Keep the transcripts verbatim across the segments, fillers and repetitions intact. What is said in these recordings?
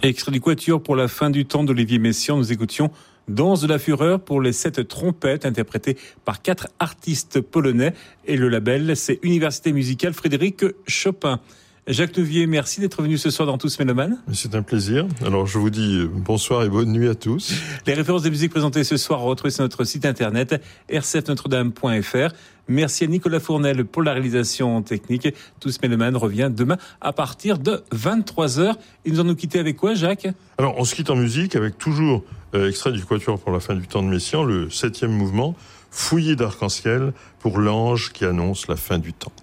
Extrait du Quatuor pour la fin du temps d'Olivier Messiaen. Nous écoutions Danse de la fureur pour les sept trompettes, interprétées par quatre artistes polonais. Et le label, c'est Université musicale Frédéric Chopin. Jacques Nouvier, merci d'être venu ce soir dans Tous Mélomanes. C'est un plaisir. Alors je vous dis bonsoir et bonne nuit à tous. Les références des musiques présentées ce soir à retrouver sur notre site internet r c f notre dame point f r. Merci à Nicolas Fournel pour la réalisation technique. Tous Mélomanes revient demain à partir de vingt-trois heures. Et nous allons nous quitter avec quoi, Jacques ? Alors on se quitte en musique avec toujours euh, extrait du Quatuor pour la fin du temps de Messiaen, le septième mouvement, Fouillé d'arc-en-ciel pour l'ange qui annonce la fin du temps.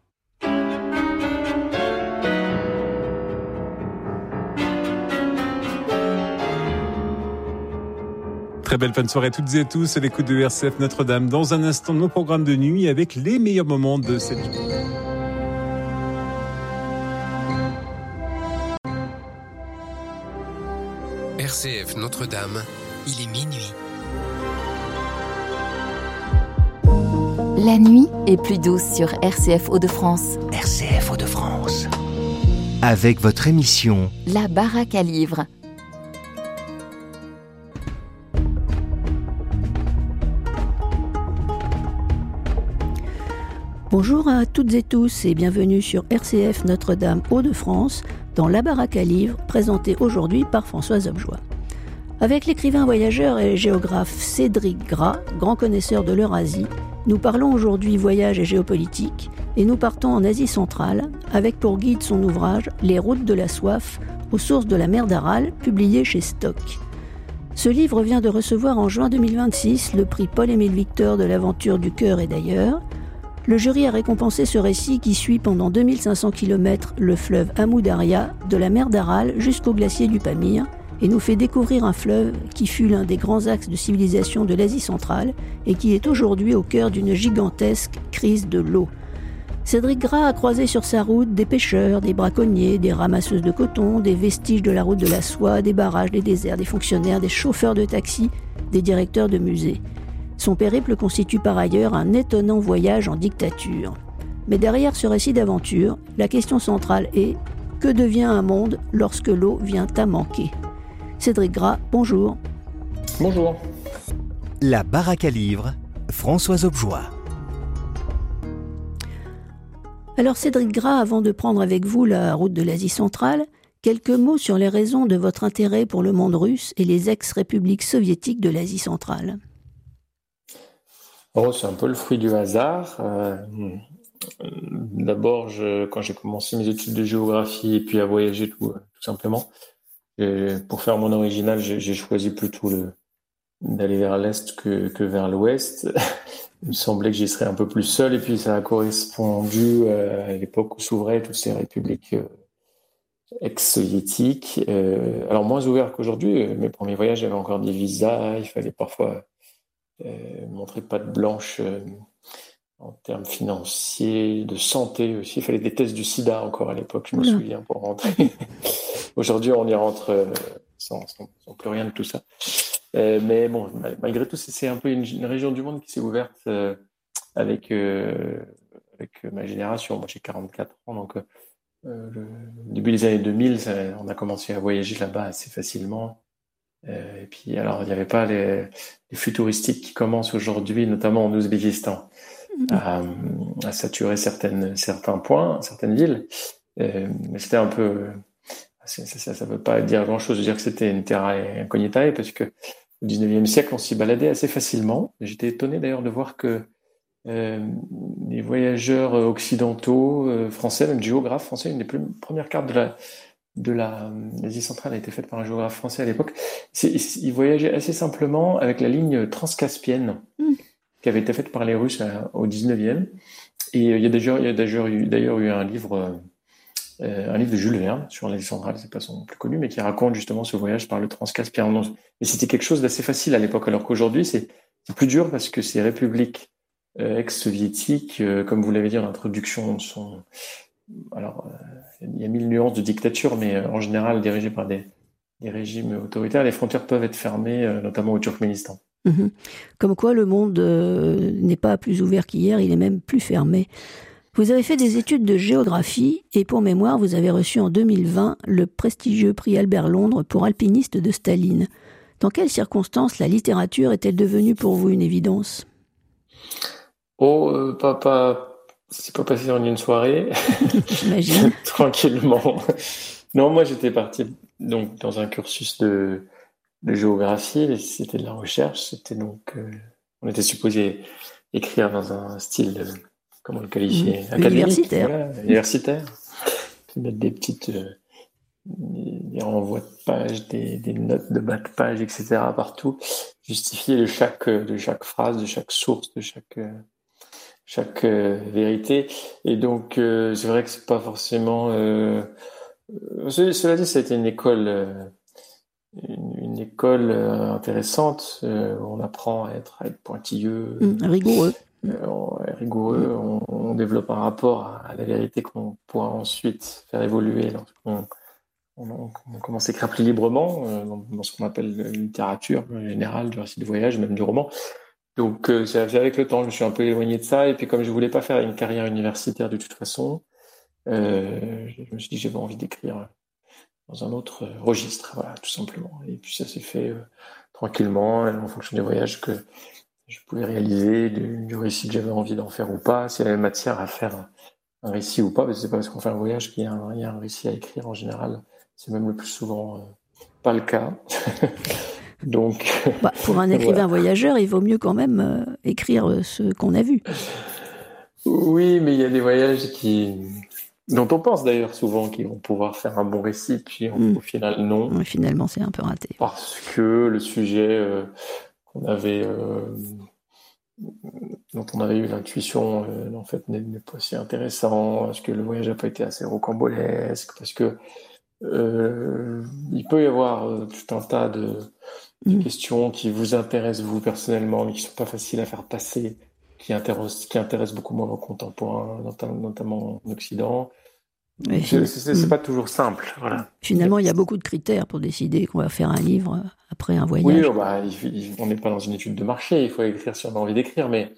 Très belle fin de soirée à toutes et à tous à l'écoute de R C F Notre-Dame. Dans un instant, nos programmes de nuit avec les meilleurs moments de cette journée. R C F Notre-Dame, il est minuit. La nuit est plus douce sur R C F Hauts-de-France. R C F Hauts-de-France. Avec votre émission La baraque à livres. Bonjour à toutes et tous et bienvenue sur R C F Notre-Dame Hauts-de-France dans La baraque à livres, présentée aujourd'hui par Françoise Objoie. Avec l'écrivain voyageur et géographe Cédric Gras, grand connaisseur de l'Eurasie, nous parlons aujourd'hui voyage et géopolitique et nous partons en Asie centrale avec pour guide son ouvrage Les routes de la soif aux sources de la mer d'Aral, publié chez Stock. Ce livre vient de recevoir en juin deux mille vingt-six le prix Paul-Émile Victor de l'aventure du cœur et d'ailleurs. Le jury a récompensé ce récit qui suit pendant deux mille cinq cents kilomètres le fleuve Amou Daria, de la mer d'Aral jusqu'au glacier du Pamir, et nous fait découvrir un fleuve qui fut l'un des grands axes de civilisation de l'Asie centrale et qui est aujourd'hui au cœur d'une gigantesque crise de l'eau. Cédric Gras a croisé sur sa route des pêcheurs, des braconniers, des ramasseuses de coton, des vestiges de la route de la soie, des barrages, des déserts, des fonctionnaires, des chauffeurs de taxi, des directeurs de musées. Son périple constitue par ailleurs un étonnant voyage en dictature. Mais derrière ce récit d'aventure, la question centrale est « Que devient un monde lorsque l'eau vient à manquer ?» Cédric Gras, bonjour. Bonjour. La baraque à livres, Françoise Objoie. Alors Cédric Gras, avant de prendre avec vous la route de l'Asie centrale, quelques mots sur les raisons de votre intérêt pour le monde russe et les ex-républiques soviétiques de l'Asie centrale. Oh, c'est un peu le fruit du hasard. Euh, d'abord, je, quand j'ai commencé mes études de géographie et puis à voyager tout, tout simplement, et pour faire mon original, j'ai, j'ai choisi plutôt le, d'aller vers l'est que, que vers l'ouest. Il me semblait que j'y serais un peu plus seul et puis ça a correspondu à l'époque où s'ouvraient toutes ces républiques ex-soviétiques. Euh, alors moins ouvertes qu'aujourd'hui, mes premiers voyages, j'avais encore des visas, il fallait parfois Euh, montrer patte blanche euh, en termes financiers, de santé aussi. Il fallait des tests du sida encore à l'époque, je me souviens, pour rentrer. Aujourd'hui, on y rentre euh, sans, sans, sans plus rien de tout ça. Euh, mais bon, malgré tout, c'est, c'est un peu une, une région du monde qui s'est ouverte euh, avec, euh, avec ma génération. Moi, j'ai quarante-quatre ans, donc euh, le début des années deux mille, ça, on a commencé à voyager là-bas assez facilement. Euh, et puis, alors, il n'y avait pas les, les flux touristiques qui commencent aujourd'hui, notamment en Ouzbékistan, mmh. à, à saturer certaines, certains points, certaines villes. Euh, mais c'était un peu... Ça ne veut pas dire grand-chose de dire que c'était une terra incognita, parce que au dix-neuvième siècle, on s'y baladait assez facilement. J'étais étonné d'ailleurs de voir que euh, les voyageurs occidentaux, euh, français, même géographes français, une des plus, premières cartes de la... de la, l'Asie centrale a été faite par un géographe français à l'époque. C'est, il voyageait assez simplement avec la ligne transcaspienne mmh. qui avait été faite par les Russes à, au dix-neuvième. Et euh, il y a déjà, il y a d'ailleurs eu, d'ailleurs eu un livre, euh, un livre de Jules Verne sur l'Asie centrale, c'est pas son plus connu, mais qui raconte justement ce voyage par le transcaspien. Mais c'était quelque chose d'assez facile à l'époque, alors qu'aujourd'hui c'est, c'est plus dur parce que ces républiques euh, ex-soviétiques, euh, comme vous l'avez dit en introduction, sont alors euh, il y a mille nuances de dictature, mais euh, en général dirigées par des, des régimes autoritaires, les frontières peuvent être fermées, euh, notamment au Turkménistan. Mmh. Comme quoi le monde euh, n'est pas plus ouvert qu'hier, il est même plus fermé. Vous avez fait des études de géographie et pour mémoire, vous avez reçu en deux mille vingt le prestigieux prix Albert Londres pour alpiniste de Staline. Dans quelles circonstances la littérature est-elle devenue pour vous une évidence ? Oh, euh, pas, pas, c'est pas passé en une soirée. J'imagine. Tranquillement. Non, moi j'étais parti donc dans un cursus de, de géographie, c'était de la recherche, c'était donc, euh, on était supposé écrire dans un style, euh, comment le qualifier, mmh, académique, universitaire. Voilà, universitaire. Puis mettre des petites, euh, des renvois de pages, des, des notes de bas de page, et cetera partout, justifier de chaque, de chaque phrase, de chaque source, de chaque, euh, chaque euh, vérité. Et donc, euh, c'est vrai que c'est pas forcément. Euh, cela dit, ça a été une école, euh, une, une école euh, intéressante. Euh, on apprend à être, à être pointilleux, mmh, rigoureux. Euh, on est rigoureux. On, on développe un rapport à, à la vérité qu'on pourra ensuite faire évoluer lorsqu'on on, on, on commence à écrire plus librement euh, dans, dans ce qu'on appelle la littérature générale, du récit de voyage, même du roman. Donc, euh, c'est avec le temps, je me suis un peu éloigné de ça. Et puis, comme je voulais pas faire une carrière universitaire de toute façon, euh, je me suis dit que j'avais envie d'écrire dans un autre registre, voilà, tout simplement. Et puis, ça s'est fait euh, tranquillement, en fonction des voyages que je pouvais réaliser, du, du récit que j'avais envie d'en faire ou pas, s'il y avait matière à faire un, un récit ou pas, parce que c'est pas parce qu'on fait un voyage qu'il y a un, il y a un récit à écrire en général. C'est même le plus souvent euh, pas le cas. Donc, bah, pour un écrivain voilà. voyageur, il vaut mieux quand même euh, écrire ce qu'on a vu. Oui, mais il y a des voyages qui, dont on pense d'ailleurs souvent qu'ils vont pouvoir faire un bon récit, puis mmh. au final non. Ouais, finalement, c'est un peu raté. Parce que le sujet euh, qu'on avait, euh, dont on avait eu l'intuition, euh, en fait, n'est, n'est pas si intéressant. Parce que le voyage n'a pas été assez rocambolesque, parce que euh, il peut y avoir euh, tout un tas de, de mmh. questions qui vous intéressent vous personnellement, mais qui sont pas faciles à faire passer, qui intéressent, qui intéressent beaucoup moins nos contemporains, notamment en Occident. Oui, c'est, c'est, c'est mmh. pas toujours simple. Voilà. Finalement, il y a beaucoup de critères pour décider qu'on va faire un livre après un voyage. Oui, bah, il, il, on n'est pas dans une étude de marché, il faut écrire si on a envie d'écrire, mais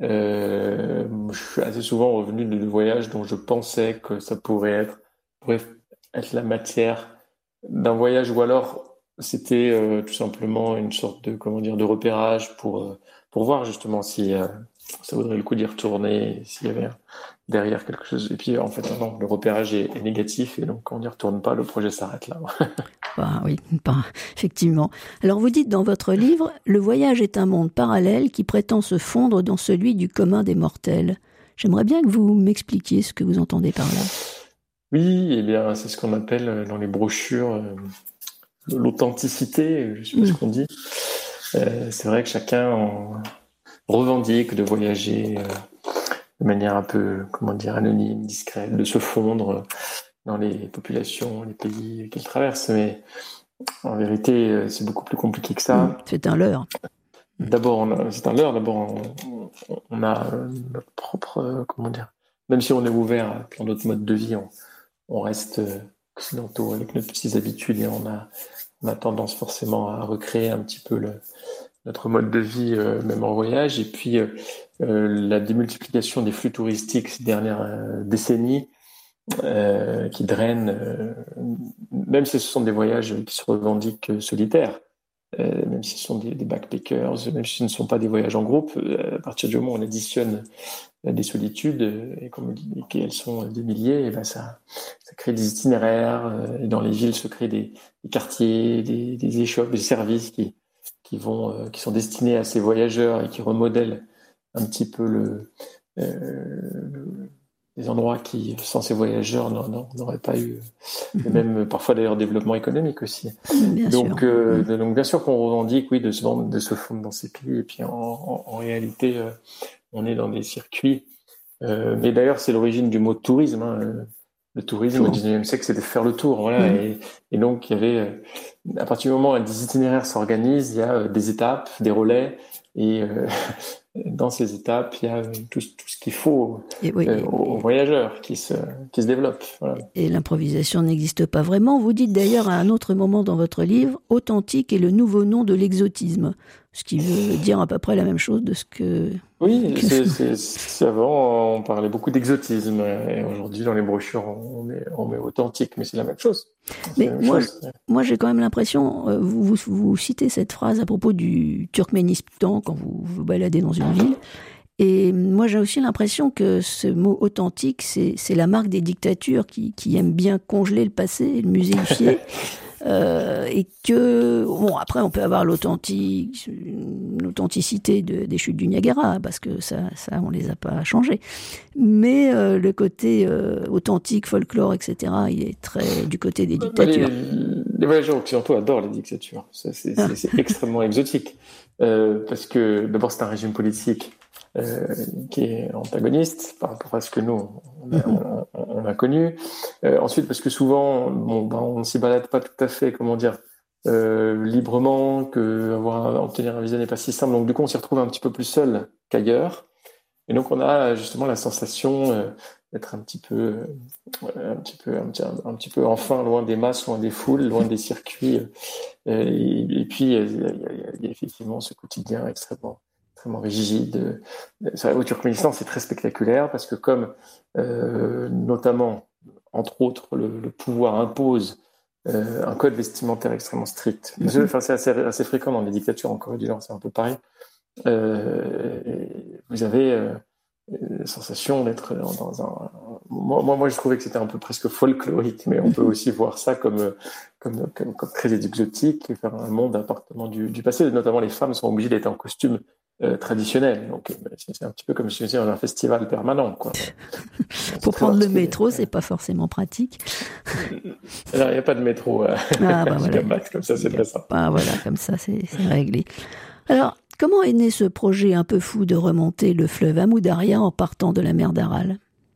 euh, je suis assez souvent revenu de, de voyages dont je pensais que ça pourrait être, pourrait être la matière d'un voyage, ou alors c'était euh, tout simplement une sorte de, comment dire, de repérage pour, euh, pour voir justement si euh, ça vaudrait le coup d'y retourner, s'il y avait un, derrière quelque chose. Et puis en fait, non, le repérage est, est négatif, et donc quand on n'y retourne pas, le projet s'arrête là. Bah, oui, pas, effectivement. Alors vous dites dans votre livre, le voyage est un monde parallèle qui prétend se fondre dans celui du commun des mortels. J'aimerais bien que vous m'expliquiez ce que vous entendez par là. Oui, eh bien, c'est ce qu'on appelle dans les brochures euh, l'authenticité, je sais pas mmh. ce qu'on dit. Euh, c'est vrai que chacun en revendique de voyager euh, de manière un peu, comment dire, anonyme, discrète, de se fondre dans les populations, les pays qu'il traverse. Mais en vérité, c'est beaucoup plus compliqué que ça. Mmh, c'est un leurre. D'abord, on a, c'est un leurre. D'abord, on, on a notre propre, comment dire, même si on est ouvert à plein d'autres modes de vie, on, on reste occidentaux avec nos petites habitudes, et on a, on a tendance forcément à recréer un petit peu le, notre mode de vie, euh, même en voyage. Et puis, euh, euh, la démultiplication des flux touristiques ces dernières euh, décennies, euh, qui drainent, euh, même si ce sont des voyages qui se revendiquent solitaires, euh, même si ce sont des, des backpackers, même si ce ne sont pas des voyages en groupe, euh, à partir du moment où on additionne des solitudes, et comme elles sont des milliers, et ben ça, ça crée des itinéraires, et dans les villes se créent des, des quartiers, des, des échoppes, des services qui, qui vont, euh, qui sont destinés à ces voyageurs et qui remodèlent un petit peu le, euh, le les endroits qui, sans ces voyageurs, n'auraient pas eu, mmh. et même parfois d'ailleurs développement économique aussi. Bien donc, sûr. Euh, mmh. donc bien sûr qu'on revendique, oui, de se, de se fondre dans ces pays, et puis en, en, en réalité, euh, on est dans des circuits. Euh, mais d'ailleurs, c'est l'origine du mot tourisme. Hein. Le tourisme, au dix-neuvième siècle, c'était faire le tour. Voilà. Mmh. Et, et donc, il y avait, à partir du moment où des itinéraires s'organisent, il y a des étapes, des relais, et euh, dans ces étapes, il y a tout, tout ce qu'il faut et oui, euh, aux, aux voyageurs qui se, qui se développent. Voilà. Et l'improvisation n'existe pas vraiment. Vous dites d'ailleurs à un autre moment dans votre livre, authentique est le nouveau nom de l'exotisme. Ce qui veut dire à peu près la même chose de ce que... Oui, que... c'est, c'est, c'est avant, on parlait beaucoup d'exotisme. Et aujourd'hui, dans les brochures, on met, on met authentique, mais c'est la même chose. Mais la même moi, chose. moi, j'ai quand même l'impression, euh, vous, vous, vous citez cette phrase à propos du Turkménistan quand vous vous baladez dans une ville. Et moi, j'ai aussi l'impression que ce mot authentique, c'est, c'est la marque des dictatures qui, qui aiment bien congeler le passé et le muséifier. Euh, et que, bon, après, on peut avoir l'authentique, l'authenticité de, des chutes du Niagara, parce que ça, ça on les a pas changées. Mais euh, le côté euh, authentique, folklore, et cetera, il est très du côté des dictatures. Les, les voyageurs occidentaux adorent les dictatures. Ça, c'est, c'est, c'est extrêmement exotique. Euh, parce que, d'abord, c'est un régime politique Euh, qui est antagoniste par rapport à ce que nous on a, on, on a connu. Euh, ensuite, parce que souvent, bon, ben, on ne s'y balade pas tout à fait, comment dire, euh, librement, que avoir obtenir un visa n'est pas si simple. Donc du coup, on s'y retrouve un petit peu plus seul qu'ailleurs. Et donc, on a justement la sensation euh, d'être un petit peu, euh, un petit peu, un petit, un petit peu enfin loin des masses, loin des foules, loin des circuits. Euh, et, et puis, il y, a, il y a effectivement ce quotidien extrêmement extrêmement rigide. Au Turkménistan, c'est très spectaculaire parce que comme, euh, notamment, entre autres, le, le pouvoir impose euh, un code vestimentaire extrêmement strict. Mm-hmm. Enfin, c'est assez, assez fréquent dans les dictatures en Corée du Nord, c'est un peu pareil. Euh, vous avez euh, la sensation d'être dans un... Moi, moi, moi, je trouvais que c'était un peu presque folklorique, mais on peut aussi voir ça comme, comme, comme, comme très exotique, faire un monde appartenant du, du passé. Notamment, les femmes sont obligées d'être en costume Euh, traditionnel. Donc, c'est, c'est un petit peu comme si je disais dans un festival permanent, quoi. Pour prendre le métro, c'est pas forcément pratique. Alors, il n'y a pas de métro. Euh, ah, bah voilà. Max, comme ça, c'est très simple. Ah, voilà, comme ça, c'est, c'est réglé. Alors, comment est né ce projet un peu fou de remonter le fleuve Amou Daria en partant de la mer d'Aral ?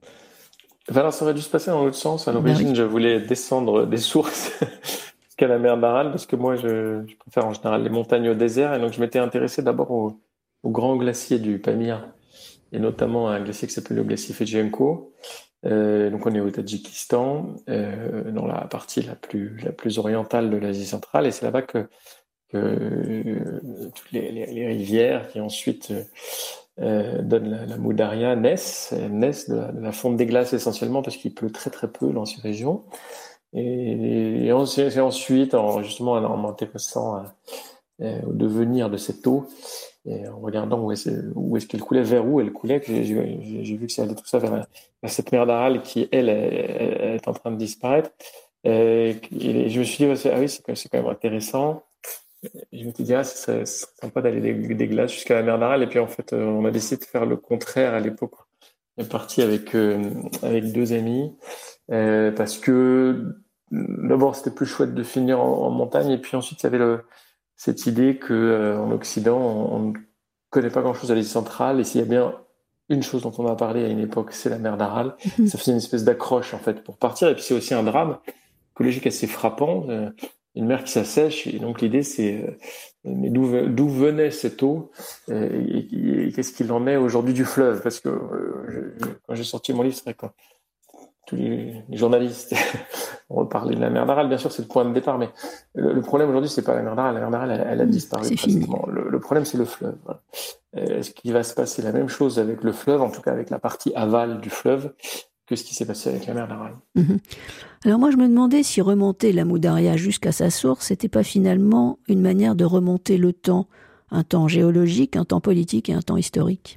Enfin, alors, ça aurait dû se passer dans l'autre sens. À l'origine, ben oui. je voulais descendre des sources jusqu'à la mer d'Aral, parce que moi, je, je préfère en général les montagnes au désert, et donc je m'étais intéressé d'abord au au grand glacier du Pamir, et notamment un glacier qui s'appelle le glacier Fedjenko. Euh, donc on est au Tadjikistan, euh, dans la partie la plus, la plus orientale de l'Asie centrale, et c'est là-bas que, que euh, toutes les, les, les rivières qui ensuite euh, donnent la, la Moudaria naissent, naissent de la, de la fonte des glaces essentiellement parce qu'il pleut très très peu dans ces régions. Et, et, on, c'est ensuite, en, justement en m'intéressant à, à, au devenir de cette eau, et en regardant où est-ce, où est-ce qu'elle coulait, vers où elle coulait, que j'ai, j'ai, j'ai vu que ça allait tout ça vers, la, vers cette mer d'Aral qui, elle, est, est en train de disparaître. Et, et je me suis dit, ah oui, c'est, c'est quand même intéressant. Et je me suis dit, ah, ce serait, ce serait sympa d'aller des, des glaces jusqu'à la mer d'Aral. Et puis, en fait, on a décidé de faire le contraire à l'époque. On est parti avec, euh, avec deux amis, euh, parce que d'abord, c'était plus chouette de finir en, en montagne. Et puis ensuite, il y avait le, cette idée que euh, en Occident, on, on ne connaît pas grand-chose à l'Asie centrale, et s'il y a bien une chose dont on a parlé à une époque, c'est la mer d'Aral. Mmh. Ça faisait une espèce d'accroche en fait pour partir, et puis c'est aussi un drame écologique assez frappant, euh, une mer qui s'assèche, et donc l'idée c'est euh, mais d'où, d'où venait cette eau, euh, et, et, et qu'est-ce qu'il en est aujourd'hui du fleuve, parce que euh, je, quand j'ai sorti mon livre, c'est vrai que tous les, les journalistes ont reparlé de la mer d'Aral. Bien sûr, c'est le point de départ, mais le, le problème aujourd'hui, c'est pas la mer d'Aral. La mer d'Aral, elle, elle a disparu c'est pratiquement. Le, le problème, c'est le fleuve. Est-ce qu'il va se passer la même chose avec le fleuve, en tout cas avec la partie aval du fleuve, que ce qui s'est passé avec la mer d'Aral? Mmh. Alors moi, je me demandais si remonter la Moudaria jusqu'à sa source, c'était pas finalement une manière de remonter le temps, un temps géologique, un temps politique et un temps historique.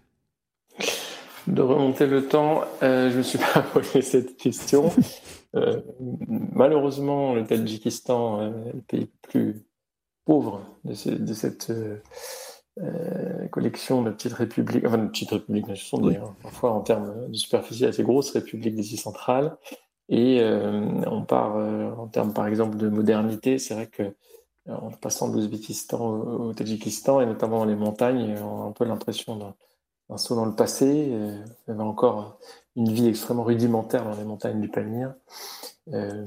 De remonter le temps, euh, je me suis pas posé cette question. euh, malheureusement, le Tadjikistan euh, est le pays le plus pauvre de, ce, de cette euh, euh, collection de petites républiques, enfin de petites républiques, ce sont d'ailleurs parfois en termes de superficie assez grosses républiques d'Asie centrale. Et euh, on part euh, en termes par exemple de modernité, c'est vrai que en passant de l'Ouzbékistan au, au Tadjikistan, et notamment dans les montagnes, on a un peu l'impression d'un un saut dans le passé. Euh, il y avait encore une vie extrêmement rudimentaire dans les montagnes du Pamir. Euh,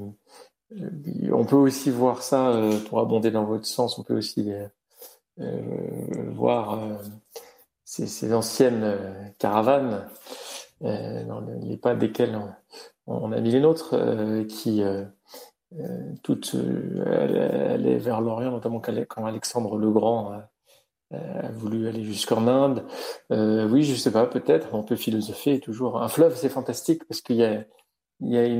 on peut aussi voir ça, euh, pour abonder dans votre sens, on peut aussi euh, euh, voir euh, ces, ces anciennes euh, caravanes, euh, dans les pas desquelles on, on a mis les nôtres, euh, qui euh, euh, toutes euh, allaient vers l'Orient, notamment quand Alexandre le Grand a voulu aller jusqu'en Inde. Euh, oui, je sais pas, peut-être. On peut philosopher toujours. Un fleuve, c'est fantastique parce qu'il y a, il y a une